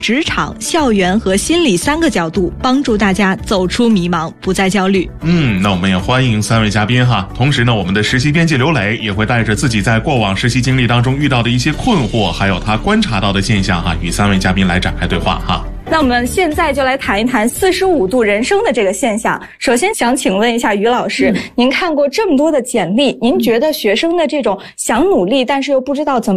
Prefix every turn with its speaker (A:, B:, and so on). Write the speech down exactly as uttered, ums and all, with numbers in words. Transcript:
A: 职场、校园和心理三个角度，帮助大家走出迷茫，不再焦虑。
B: 嗯，那我们也欢迎三位嘉宾哈。同时呢，我们的实习编辑刘磊也会带着自己在过往实习经历当中遇到的一些困惑，还有他观察到的现象哈，与三位嘉宾来展开对话哈。
C: 那我们现在就来谈一谈四十五度人生的这个现象。首先想请问一下于老师，嗯、您看过这么多的简历，您觉得学生的这种想努力但是又不知道怎么